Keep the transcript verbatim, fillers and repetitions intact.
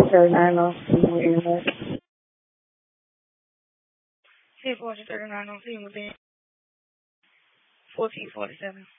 thirty-nine on Seymour Internet. ten four thirty-nine on Seymour, fourteen forty-seven.